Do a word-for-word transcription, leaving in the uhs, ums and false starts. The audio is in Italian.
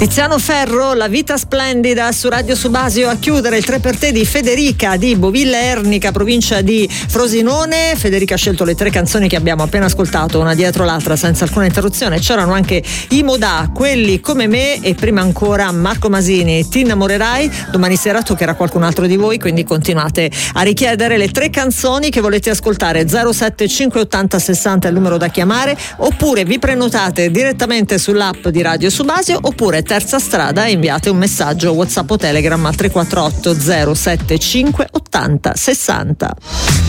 Tiziano Ferro, La vita splendida su Radio Subasio. A chiudere il tre per te di Federica di Bovilla Ernica, provincia di Frosinone. Federica ha scelto le tre canzoni che abbiamo appena ascoltato, una dietro l'altra senza alcuna interruzione. C'erano anche i Modà, Quelli come me, e prima ancora Marco Masini, Ti innamorerai. Domani sera toccherà qualcun altro di voi, quindi continuate a richiedere le tre canzoni che volete ascoltare. Zero sette cinque ottanta sessanta è il numero da chiamare, oppure vi prenotate direttamente sull'app di Radio Subasio, oppure terza strada, inviate un messaggio WhatsApp o Telegram al tre quattro otto zero sette cinque ottanta sessanta.